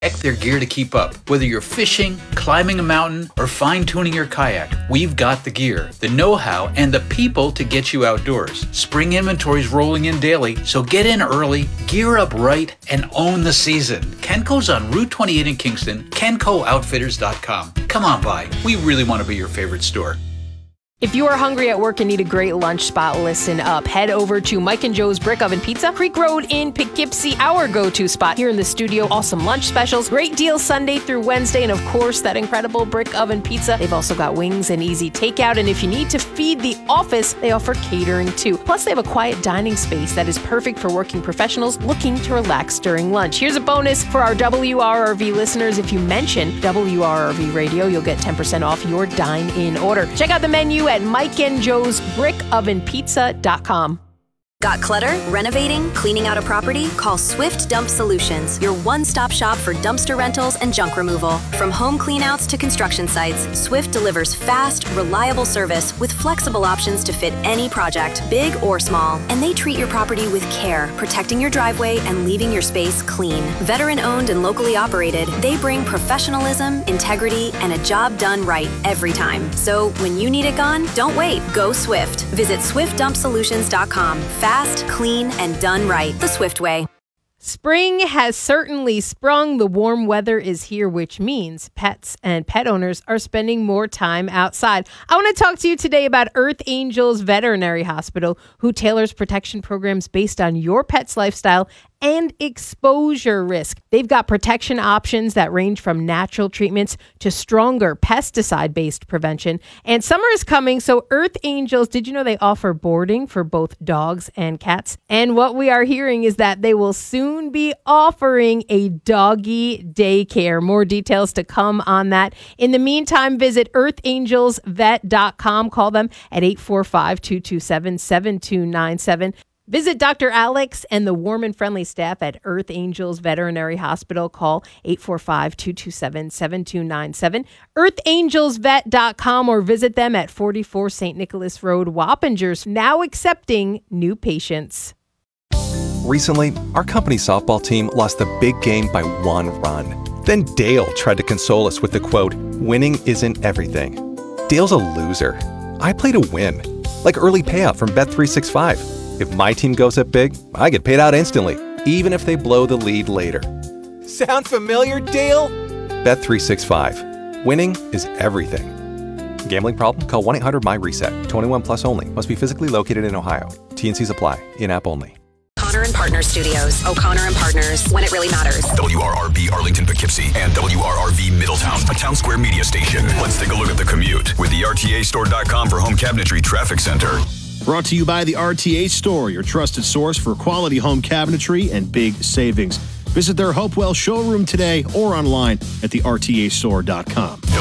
Check their gear to keep up. Whether you're fishing, climbing a mountain, or fine-tuning your kayak, we've got the gear, the know-how, and the people to get you outdoors. Spring inventory's rolling in daily, so get in early, gear up right, and own the season. Kenco's on Route 28 in Kingston, KencoOutfitters.com. Come on by. We really want to be your favorite store. If you are hungry at work and need a great lunch spot, listen up. Head over to Mike and Joe's Brick Oven Pizza, Creek Road in Poughkeepsie, our go-to spot here in the studio. Awesome lunch specials, great deals Sunday through Wednesday, and of course, that incredible brick oven pizza. They've also got wings and easy takeout, and if you need to feed the office, they offer catering too. Plus, they have a quiet dining space that is perfect for working professionals looking to relax during lunch. Here's a bonus for our WRRV listeners. If you mention WRRV Radio, you'll get 10% off your dine-in order. Check out the menu at MikeandJoesBrickOvenPizza.com. Got clutter? Renovating? Cleaning out a property? Call Swift Dump Solutions, your one-stop shop for dumpster rentals and junk removal. From home cleanouts to construction sites, Swift delivers fast, reliable service with flexible options to fit any project, big or small. And they treat your property with care, protecting your driveway and leaving your space clean. Veteran-owned and locally operated, they bring professionalism, integrity, and a job done right every time. So when you need it gone, don't wait. Go Swift. Visit SwiftDumpSolutions.com. Fast, clean, and done right the Swift way. Spring has certainly sprung. The warm weather is here, which means pets and pet owners are spending more time outside. I want to talk to you today about Earth Angels Veterinary Hospital, who tailors protection programs based on your pet's lifestyle and exposure risk. They've got protection options that range from natural treatments to stronger pesticide-based prevention. And summer is coming, so Earth Angels, did you know they offer boarding for both dogs and cats? And what we are hearing is that they will soon be offering a doggy daycare. More details to come on that. In the meantime, visit earthangelsvet.com. Call them at 845-227-7297. Visit Dr. Alex and the warm and friendly staff at Earth Angels Veterinary Hospital. Call 845-227-7297, earthangelsvet.com, or visit them at 44 St. Nicholas Road, Wappingers, now accepting new patients. Recently, our company softball team lost the big game by 1 run. Then Dale tried to console us with the quote, "Winning isn't everything." Dale's a loser. I play to win, like early payout from Bet365. If my team goes up big, I get paid out instantly, even if they blow the lead later. Sound familiar, Dale? Bet365. Winning is everything. Gambling problem? Call 1-800-MY-RESET. 21 plus only. Must be physically located in Ohio. T&Cs apply. In-app only. O'Connor and Partners Studios. O'Connor and Partners, when it really matters. WRRB Arlington, Poughkeepsie, and WRRV Middletown, a Town Square media station. Let's take a look at the commute with the RTAstore.com for home cabinetry traffic center. Brought to you by the RTA Store, your trusted source for quality home cabinetry and big savings. Visit their Hopewell showroom today or online at the RTAstore.com.